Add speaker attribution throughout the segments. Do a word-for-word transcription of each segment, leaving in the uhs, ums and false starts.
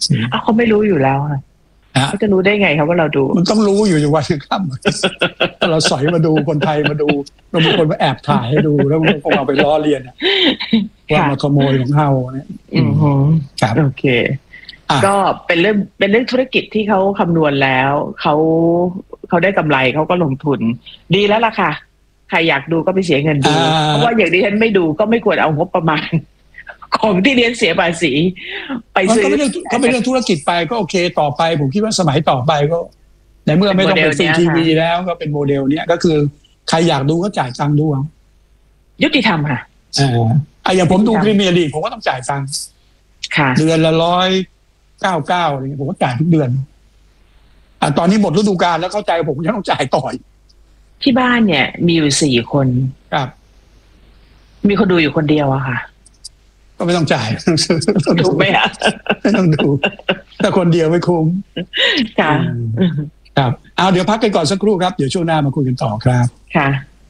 Speaker 1: อ้าวเขาไม่รู้อยู่แล้วค่ะเขาจะรู้ได้ไงครับว่าเราดู
Speaker 2: มันต้องรู้อยู่อยู่วันค่ำถ้าเราสอยมาดูคนไทยมาดูเรามีคนมาแอบถ่ายให้ดูแล้วมันคงเอาไปล้อเลียนว่ามาขโมยของเฮาเนี่ย
Speaker 1: อือครับโอเคก็เป็นเรื่องเป็นเรื่องธุรกิจที่เขาคำนวณแล้วเขาเขาได้กำไรเขาก็ลงทุนดีแล้วล่ะค่ะใครอยากดูก็ไปเสียเงินดูเพราะว่าอย่างที่ฉันไม่ดูก็ไม่ควรเอางบประมาณของที่เรียนเสียภาษีไปซื้อ
Speaker 2: ก็เป็นเรื่องธุรกิจไปก็โอเคต่อไปผมคิดว่าสมัยต่อไปก็ในเมื่อไม่ต้องเป็นฟรีทีวีแล้วก็เป็นโมเดลเนี้ยก็คือใครอยากดูก็จ่ายตังค์ดูเอา
Speaker 1: ยุติธรรมค่ะ
Speaker 2: อ่าอย่างผมดูพรีเมียร์ลีกผมก็ต้องจ่ายตังค์เดือนละร้อยเก้าเก้าอะไรเงี้ยผมก็จ่ายทุกเดือนอ่าตอนนี้หมดฤดูกาลแล้วเข้าใจผมยังต้องจ่ายต่อ
Speaker 1: ที่บ้านเนี่ยมีอยู่สี่คน
Speaker 2: ครับ
Speaker 1: มีคนดูอยู่คนเดียวอะค่ะ
Speaker 2: ก็ไม่ต้องจ่าย
Speaker 1: ถูกไหมอะ
Speaker 2: ไม่ต้องดูแต่คนเดียวไม่คุ้ม
Speaker 1: ค่ะ
Speaker 2: ครับเอาเดี๋ยวพักกันก่อนสักครู่ครับเดี๋ยวช่วงหน้ามาคุยกันต่อครับ
Speaker 1: ค่ะ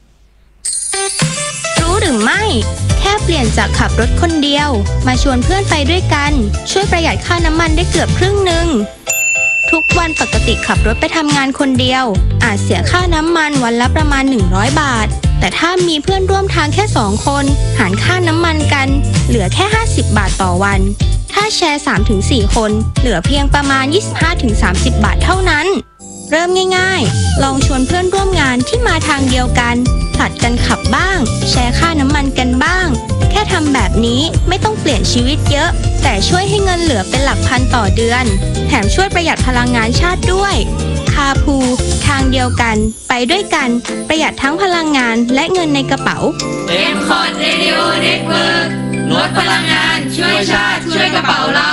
Speaker 3: รู้หรือไม่แค่เปลี่ยนจากขับรถคนเดียวมาชวนเพื่อนไปด้วยกันช่วยประหยัดค่าน้ำมันได้เกือบครึ่งนึงทุกวันปกติขับรถไปทำงานคนเดียวอาจเสียค่าน้ำมันวันละประมาณหนึ่งร้อยบาทแต่ถ้ามีเพื่อนร่วมทางแค่สองคนหารค่าน้ำมันกันเหลือแค่ห้าสิบบาทต่อวันถ้าแชร์ สามถึงสี่ คนเหลือเพียงประมาณ ยี่สิบห้าถึงสามสิบ บาทเท่านั้นเริ่มง่ายๆลองชวนเพื่อนร่วมงานที่มาทางเดียวกันผลัดกันขับบ้างแชร์ค่าน้ำมันกันบ้างแค่ทำแบบนี้ไม่ต้องเปลี่ยนชีวิตเยอะแต่ช่วยให้เงินเหลือเป็นหลักพันต่อเดือนแถมช่วยประหยัดพลังงานชาติด้วยคาพูทางเดียวกันไปด้วยกันประหยัดทั้งพลังงานและเงินในกระเป๋า
Speaker 4: เอ็ม คอท Radio Network ลดพลังงานช่วยชาติช่วยกระเป๋าเรา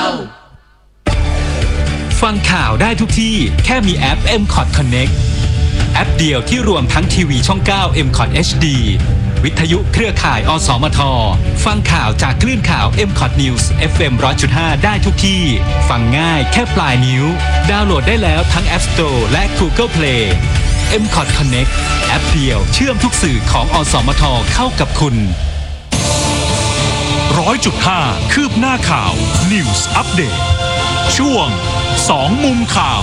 Speaker 5: ฟังข่าวได้ทุกที่แค่มีแอป เอ็ม คอท Connect แอปเดียวที่รวมทั้งทีวีช่องเก้า เอ็ม คอท เอช ดี วิทยุเครือข่ายอสมทฟังข่าวจากคลื่นข่าว เอ็ม คอท News เอฟ เอ็ม หนึ่งร้อยจุดห้า ได้ทุกที่ฟังง่ายแค่ปลายนิ้วดาวน์โหลดได้แล้วทั้ง App Store และ Google Play เอ็ม คอท Connect แอปเดียวเชื่อมทุกสื่อของอสมทเข้ากับคุณ
Speaker 6: หนึ่งร้อยจุดห้า คืบหน้าข่าว News Update ช่วงสองมุมข่าว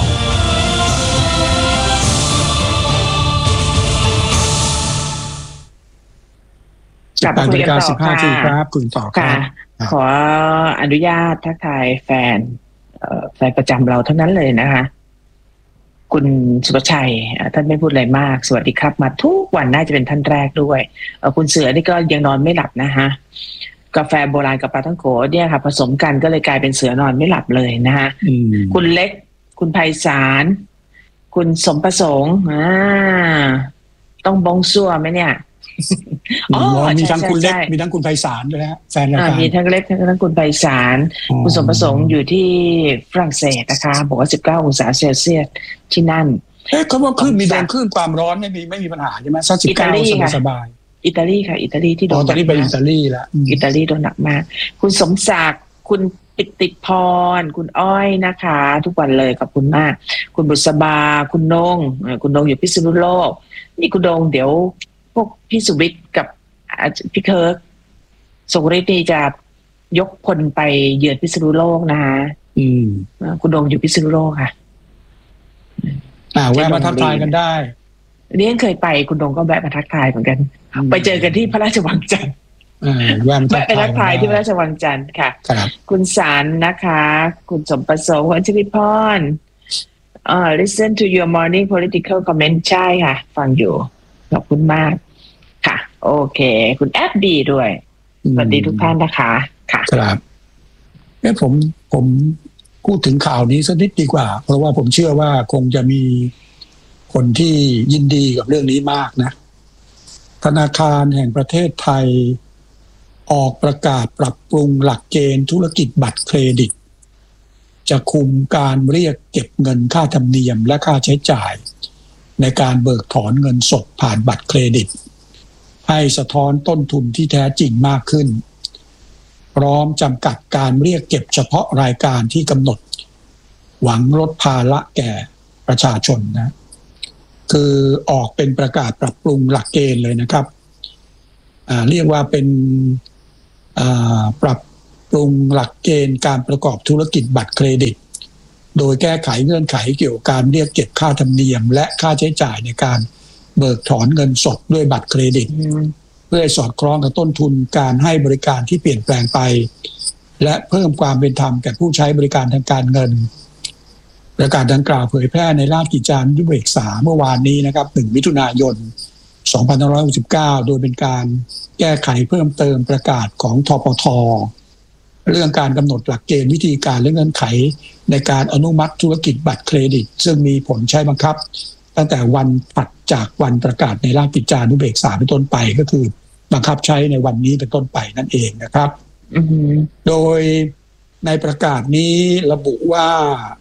Speaker 1: กลับมาคุยกันต่อค่ะ
Speaker 2: ครับคุณต่อค่ะ
Speaker 1: ขออนุญาตทักทายแฟนแฟนประจำเราเท่านั้นเลยนะคะคุณสุภชัยท่านไม่พูดอะไรมากสวัสดีครับมาทุกวันน่าจะเป็นท่านแรกด้วยคุณเสือนี่ก็ยังนอนไม่หลับนะฮะกาแฟโบราณกับปลาท่องโกเนี่ยค่ะผสมกันก็เลยกลายเป็นเสือนอนไม่หลับเลยนะฮะคุณเล็กคุณไพศาลคุณสมประสงค์อ่าต้องบงซัวไหมเนี่ย
Speaker 2: อ๋อมีทั้งคุณเล็กมีทั้งคุณไพศาลด้วยนะแฟนรายการ
Speaker 1: มีทั้งเล็กทั้งคุณไพศาลคุณสมประสงค์อยู่ที่ฝรั่งเศสนะคะบอกว่าสิบเก้าองศาเซลเซียสที่นั่น
Speaker 2: เอ๊ะเขาว่าคลื่นมีโดนคลื่นความร้อนไม่มีไม่มีปัญหาใช่ไหมสักสิบเก้าสบาย
Speaker 1: อิตาลีค่ะอิตาลีที่โดน
Speaker 2: ตอนนี้ไปอิตาลีแล้ว
Speaker 1: อิตาลีโดนหนักมากคุณสมศักดิ์คุณปิติพรคุณอ้อยนะคะทุกวันเลยขอบคุณมากคุณบุษบาคุณนงคุณนงอยู่พิษณุโลกนี่คุณนงเดี๋ยวพวกพี่สุวิทย์กับพี่เคิร์กสุริตนี่จะยกพลไปเยือนพิษณุโลกนะคะ
Speaker 2: อืม
Speaker 1: คุณนงอยู่พิษณุโลกค่ะ
Speaker 2: อ่าแวะมาทักทายกันได้
Speaker 1: เรียนเคยไปคุณนงก็แวะมาทักทายเหมือนกันไปเจอกันที่พระราชวังจันทร์
Speaker 2: แวะ
Speaker 1: ไปทักทายที่พระราชวังจันทร์ค่ะคุณสารนะคะคุณสมประสงค์คุณชลิพรเอ่อ listen to your morning political comment ใช่ค่ะฟังอยู่ขอบคุณมากค่ะโอเคคุณแอปดีด้วยสวัสดีทุกท่านนะคะค่ะ
Speaker 2: ครับเอ้ผมผมพูดถึงข่าวนี้สักนิดดีกว่าเพราะว่าผมเชื่อว่าคงจะมีคนที่ยินดีกับเรื่องนี้มากนะธนาคารแห่งประเทศไทยออกประกาศปรับปรุงหลักเกณฑ์ธุรกิจบัตรเครดิตจะคุมการเรียกเก็บเงินค่าธรรมเนียมและค่าใช้จ่ายในการเบิกถอนเงินสดผ่านบัตรเครดิตให้สะท้อนต้นทุนที่แท้จริงมากขึ้นพร้อมจำกัดการเรียกเก็บเฉพาะรายการที่กำหนดหวังลดภาระแก่ประชาชนนะคือออกเป็นประกาศปรับปรุงหลักเกณฑ์เลยนะครับอ่าเรียกว่าเป็นอ่าปรับปรุงหลักเกณฑ์การประกอบธุรกิจบัตรเครดิตโดยแก้ไขเงื่อนไขเกี่ยวกับการเรียกเก็บค่าธรรมเนียมและค่าใช้จ่ายในการเบิกถอนเงินสดด้วยบัตรเครดิตเพื่อให้สอดคล้องกับต้นทุนการให้บริการที่เปลี่ยนแปลงไปและเพิ่มความเป็นธรรมแก่ผู้ใช้บริการทางการเงินประกาศดังกล่าวเผยแพร่ในราชกิจจานุเบกษาเมื่อวานนี้นะครับหนึ่งมิถุนายนสองพันห้าร้อยหกสิบเก้าโดยเป็นการแก้ไขเพิ่มเติมประกาศของธปท.เรื่องการกำหนดหลักเกณฑ์วิธีการและเงื่อนไขในการอนุมัติธุรกิจบัตรเครดิตซึ่งมีผลใช้บังคับตั้งแต่วันถัดจากวันประกาศในราชกิจจานุเบกษาเป็นต้นไปก็คือบังคับใช้ในวันนี้เป็นต้นไปนั่นเองนะครับ mm-hmm. โดยในประกาศนี้ระบุว่า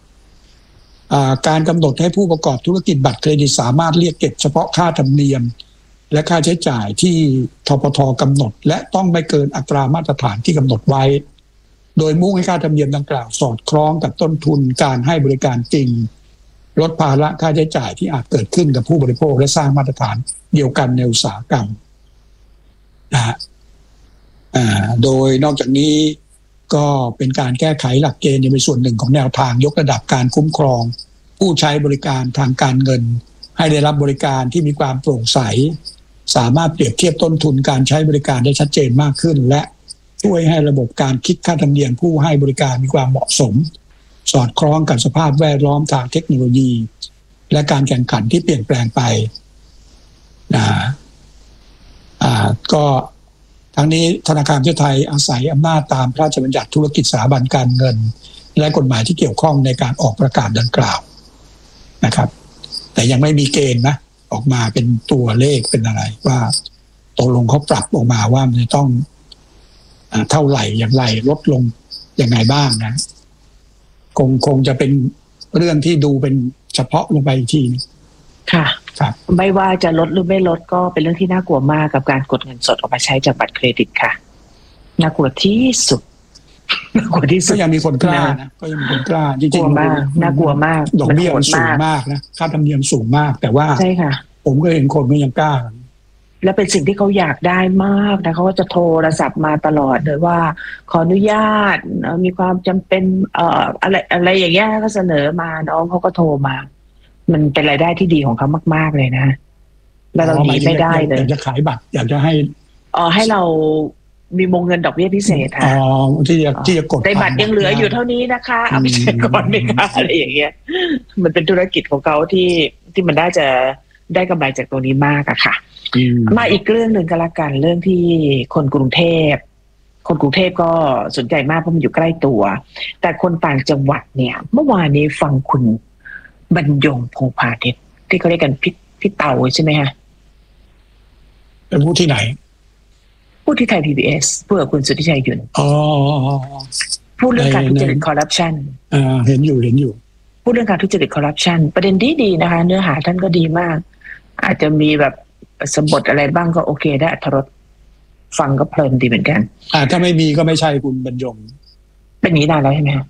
Speaker 2: การกำหนดให้ผู้ประกอบธุรกิจบัตรเครดิตสามารถเรียกเก็บเฉพาะค่าธรรมเนียมและค่าใช้จ่ายที่ธปท.กำหนดและต้องไม่เกินอัตรามาตรฐานที่กำหนดไว้โดยมุ่งให้ค่าธรรมเนียมดังกล่าวสอดคล้องกับต้นทุนการให้บริการจริงลดภาระค่าใช้จ่ายที่อาจเกิดขึ้นกับผู้บริโภคและสร้างมาตรฐานเดียวกันในอุตสาหกรรมนะฮะโดยนอกจากนี้ก็เป็นการแก้ไขหลักเกณฑ์ในส่วนหนึ่งของแนวทางยกระดับการคุ้มครองผู้ใช้บริการทางการเงินให้ได้รับบริการที่มีความโปร่งใสสามารถเปรียบเทียบต้นทุนการใช้บริการได้ชัดเจนมากขึ้นและช่วยให้ระบบการคิดค่าธรรมเนียมผู้ให้บริการมีความเหมาะสมสอดคล้องกับสภาพแวดล้อมทางเทคโนโลยีและการแข่งขันที่เปลี่ยนแปลงไปนะอ่าก็ทั้งนี้ธนาคารประเทศไทยอาศัยอำนาจตามพระราชบัญญัติธุรกิจสถาบันการเงินและกฎหมายที่เกี่ยวข้องในการออกประกาศดังกล่าวนะครับแต่ยังไม่มีเกณฑ์นะออกมาเป็นตัวเลขเป็นอะไรว่าตกลงเขาปรับออกมาว่ามันจะต้องเท่าไหร่อย่างไรลดลงยังไงบ้างนะคงคงจะเป็นเรื่องที่ดูเป็นเฉพาะลงไปอีกทีนึง
Speaker 1: ค่ะ
Speaker 2: ครับ
Speaker 1: ไม่ว่าจะลดหรือไม่ลดก็เป็นเรื่องที่น่ากลัวมากกับการกดเงินสดออกมาใช้จากบัตรเครดิตค่ะน่ากลัวที่สุดน่ากลัวที่สุด
Speaker 2: ก็ยังมีคนกล้านะก็ยังมีคนกล้าจริงๆ
Speaker 1: มากน่ากลัวมาก
Speaker 2: ดอกเบี้ยมันสูงมากนะค่าธรรมเนียมสูงมากแต่ว่า
Speaker 1: ใช่ค่ะ
Speaker 2: ผมก็เห็นคนก็ยังกล้า
Speaker 1: และเป็นสิ่งที่เขาอยากได้มากนะเขาก็จะโทรศัพท์มาตลอดเลยว่าขออนุญาตมีความจำเป็นเอ่ออะไรอะไรอย่างเงี้ยก็เสนอมาน้องเขาก็โทรมามันเป็นรายได้ที่ดีของเขามากๆเลยนะแล้วเราหนีไม่ได้เลย
Speaker 2: อยากจะขายบัตรอยากจะให้
Speaker 1: อ๋อให้เรามีวงเงินดอกเบี้ยพิเศษค่ะ
Speaker 2: อ๋อที่จะที่จะกด
Speaker 1: ในบัตรยังเหลืออยู่เท่านี้นะคะเอาไปใช้ก่อนไหมคะอะไรอย่างเงี้ยมันเป็นธุรกิจของเขาที่ที่มันได้จะได้กำไรจากตรงนี้มากอะค่ะมาอีกเรื่องหนึ่งก็แล้วกันเรื่องที่คนกรุงเทพคนกรุงเทพก็สนใจมากเพราะมันอยู่ใกล้ตัวแต่คนต่างจังหวัดเนี่ยเมื่อวานนี้ฟังคุณบรรยงพงษ์พาณิชย์ที่เขาเรียกกันพี่พี่เต่าใช่ไหมฮะ
Speaker 2: เป็นผู้ที่ไหน
Speaker 1: ผู้ที่ไทย พี บี เอส เพื่อคุณสุทธิชัยหยุ่น
Speaker 2: อ๋อ
Speaker 1: พูดเรื่องการทุจริตคอร์รัปชัน
Speaker 2: อ่าเห็นอยู่เห็นอยู่
Speaker 1: พูดเรื่องการทุจริตคอร์รัปชันประเด็นดีดีนะคะเนื้อหาท่านก็ดีมากอาจจะมีแบบสมบทอะไรบ้างก็โอเคได้อรรถรสฟังก็เพลินดีเหมือนกัน
Speaker 2: อ่าถ้าไม่มีก็ไม่ใช่คุณบรรยง
Speaker 1: เป็นนี้นานแล้วใช่ไหมฮะ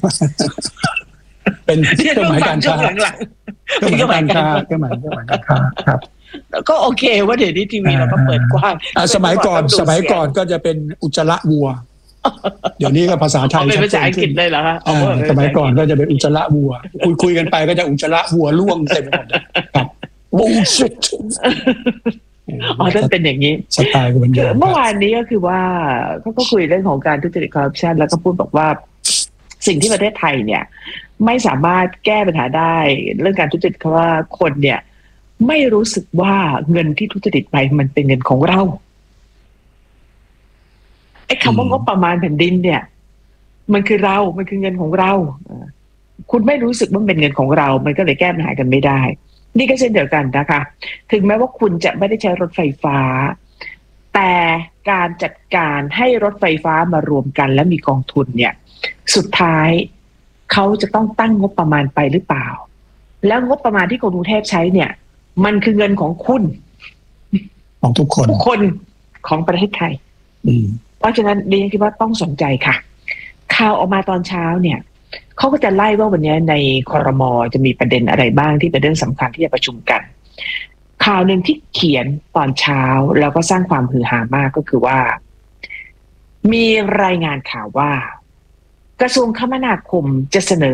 Speaker 2: เป็นเครื่องหมายการค้าเครื่องหมายการค้าเครื่องหมายเครื่องหมายการค้าครับ
Speaker 1: ก็โอเคว่าเดี๋ยวนี้ทีวีเราก็เปิดกว้าง
Speaker 2: สมัยก่อนสมัยก่อนก็จะเป็นอุจจาระวัวเดี๋ยวนี้ก็ภาษาไทย
Speaker 1: เป็นภาษาอังกฤษเลยเหรอฮะ
Speaker 2: สมัยก่อนก็จะเป็นอุจจาระวัวคุยคุยกันไปก็จะอุจจาระวัวล่วงเต็มหมดครับบูชิต
Speaker 1: อ๋อท่านเป็นอย่างนี้
Speaker 2: สไตล์มันเยอะ
Speaker 1: เมื่อวานนี้ก็คือว่าเขาก็คุยเรื่องของการทุจริตคอร์รัปชันแล้วก็พูดบอกว่าสิ่งที่ประเทศไทยเนี่ยไม่สามารถแก้ปัญหาได้เรื่องการทุจริตเพราะว่าคนเนี่ยไม่รู้สึกว่าเงินที่ทุจริตไปมันเป็นเงินของเราไอ้คำว่างบประมาณแผ่นดินเนี่ยมันคือเรามันคือเงินของเราคุณไม่รู้สึกว่าเป็นเงินของเรามันก็เลยแก้ปัญหากันไม่ได้นี่ก็เช่นเดียวกันนะคะถึงแม้ว่าคุณจะไม่ได้ใช้รถไฟฟ้าแต่การจัดการให้รถไฟฟ้ามารวมกันและมีกองทุนเนี่ยสุดท้ายเขาจะต้องตั้งงบประมาณไปหรือเปล่าแล้วงบประมาณที่กรุงเทพใช้เนี่ยมันคือเงินของคุณ
Speaker 2: ของทุกคน
Speaker 1: ทุกคนของประเทศไทยเพราะฉะนั้นดิฉันคิดว่าต้องสนใจค่ะข่าวออกมาตอนเช้าเนี่ยเขาก็จะไล่ว่าวันนี้ในครม.จะมีประเด็นอะไรบ้างที่เป็นเรื่องสำคัญที่จะประชุมกันข่าวหนึ่งที่เขียนตอนเช้าแล้วก็สร้างความฮือฮามากก็คือว่ามีรายงานข่าวว่ากระทรวงคมนาคมจะเสนอ